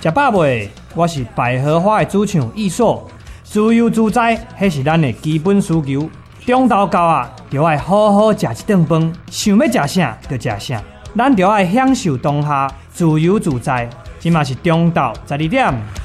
食饱未？我是百合花的主唱艺硕，自由自在，迄是咱的基本需求。中昼到啊，就爱好好食一顿饭，想要食啥就食啥，咱就爱享受当下，自由自在。即嘛是中昼12点。